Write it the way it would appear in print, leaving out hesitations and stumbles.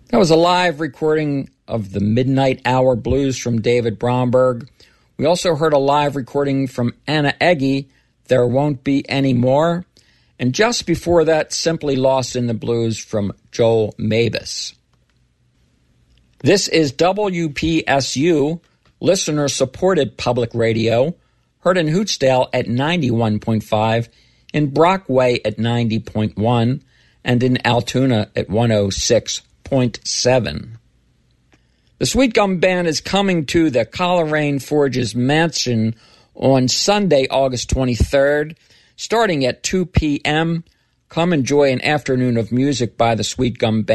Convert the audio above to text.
That was a live recording of the Midnight Hour Blues from David Bromberg. We also heard a live recording from Anna Egge, There Won't Be Any More. And just before that, Simply Lost in the Blues from Joel Mabus. This is WPSU, listener-supported public radio, heard in Hootsdale at 91.5, in Brockway at 90.1, and in Altoona at 106.7. The Sweet Gum Band is coming to the Coleraine Forges Mansion on Sunday, August 23rd, starting at 2 p.m. Come enjoy an afternoon of music by the Sweet Gum Band.